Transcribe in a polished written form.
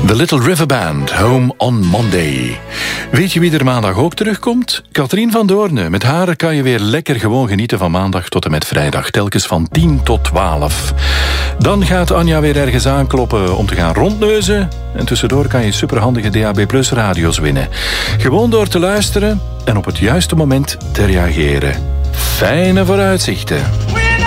The Little River Band, Home on Monday. Weet je wie er maandag ook terugkomt? Katrien van Doorne. Met haar kan je weer lekker gewoon genieten van maandag tot en met vrijdag. Telkens van 10 tot 12. Dan gaat Anja weer ergens aankloppen om te gaan rondneuzen. En tussendoor kan je superhandige DAB Plus radio's winnen. Gewoon door te luisteren en op het juiste moment te reageren. Fijne vooruitzichten.